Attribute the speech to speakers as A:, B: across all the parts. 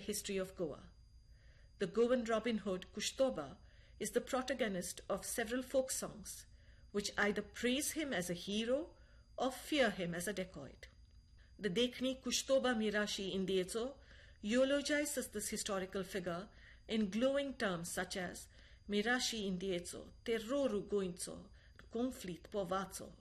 A: history of Goa. The Goan Robin Hood, Kushtoba, is the protagonist of several folk songs, which either praise him as a hero or fear him as a dacoit. The Dekhni Kushtoba Mirashi Indiezo eulogizes this historical figure in glowing terms such as Mirashi Indiezo, Terroru Goinzo, Conflit Povazo,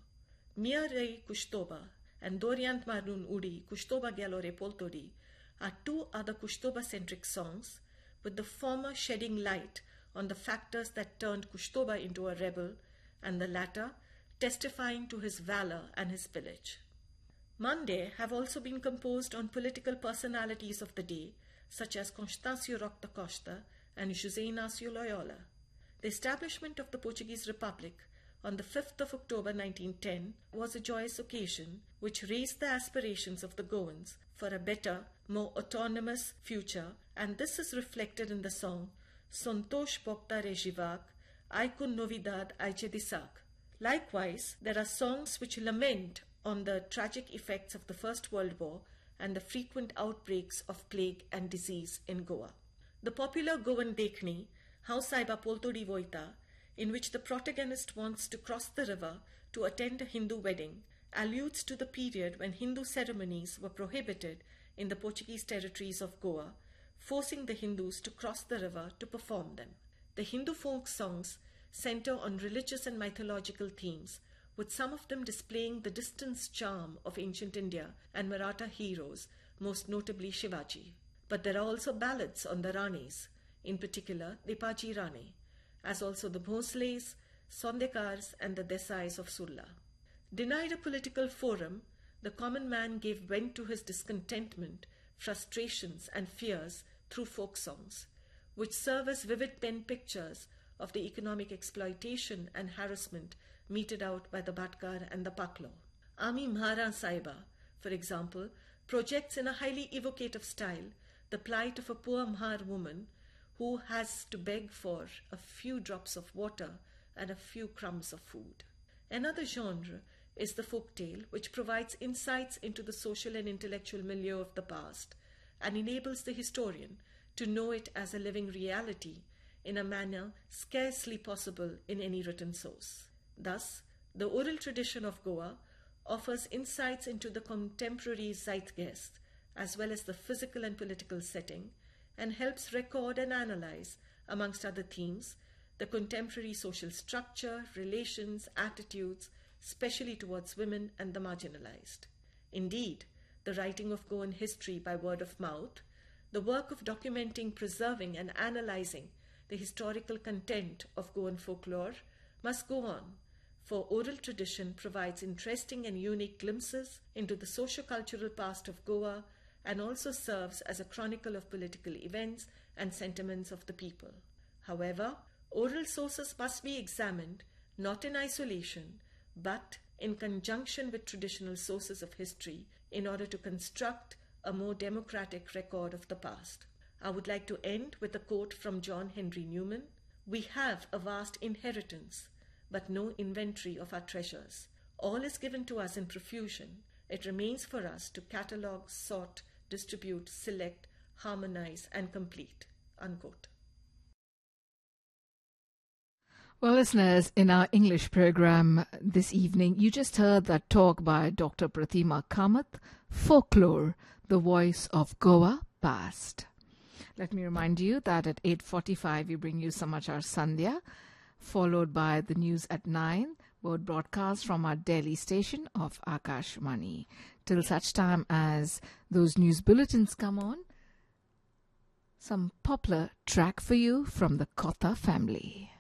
A: Miarei Kushtoba, and Doriant Marun Udi Kushtoba Galore Poltori are two other Kushtoba-centric songs, with the former shedding light on the factors that turned Kushtoba into a rebel, and the latter testifying to his valor and his pillage. Mande have also been composed on political personalities of the day, such as Constâncio Roque da Costa and José Inácio Loyola. The establishment of the Portuguese Republic on the 5th of October 1910 was a joyous occasion which raised the aspirations of the Goans for a better, more autonomous future, and this is reflected in the song Sontosh Bokta Rejivak, Aikun Novidad Aichedisak. Likewise, there are songs which lament on the tragic effects of the First World War and the frequent outbreaks of plague and disease in Goa. The popular Goan Dekhni, How Saiba Poltodi Voita, in which the protagonist wants to cross the river to attend a Hindu wedding, alludes to the period when Hindu ceremonies were prohibited in the Portuguese territories of Goa, forcing the Hindus to cross the river to perform them. The Hindu folk songs center on religious and mythological themes, with some of them displaying the distant charm of ancient India and Maratha heroes, most notably Shivaji. But there are also ballads on the Ranis, in particular Deepaji Rani, as also the Bhosles, Sondekars and the Desais of Sulla. Denied a political forum, the common man gave vent to his discontentment, frustrations and fears through folk songs, which serve as vivid pen pictures of the economic exploitation and harassment meted out by the Bhatkar and the Paklo. Ami Mhara Saiba, for example, projects in a highly evocative style the plight of a poor Mhar woman who has to beg for a few drops of water and a few crumbs of food. Another genre is the folktale, which provides insights into the social and intellectual milieu of the past and enables the historian to know it as a living reality in a manner scarcely possible in any written source. Thus, the oral tradition of Goa offers insights into the contemporary zeitgeist as well as the physical and political setting, and helps record and analyze, amongst other themes, the contemporary social structure, relations, attitudes, especially towards women and the marginalized. Indeed, the writing of Goan history by word of mouth, the work of documenting, preserving, and analyzing the historical content of Goan folklore must go on, for oral tradition provides interesting and unique glimpses into the socio-cultural past of Goa and also serves as a chronicle of political events and sentiments of the people. However, oral sources must be examined not in isolation, but in conjunction with traditional sources of history in order to construct a more democratic record of the past. I would like to end with a quote from John Henry Newman. "We have a vast inheritance, but no inventory of our treasures. All is given to us in profusion. It remains for us to catalogue, sort, distribute, select, harmonize, and complete." Unquote.
B: Well, listeners, in our English program this evening, you just heard that talk by Dr. Pratima Kamath, Folklore, the Voice of Goa Past. Let me remind you that at 8:45 we bring you Samachar Sandhya, followed by the news at 9, both broadcast from our Delhi station of Akashvani. Till such time as those news bulletins come on, some popular track for you from the Kotha family.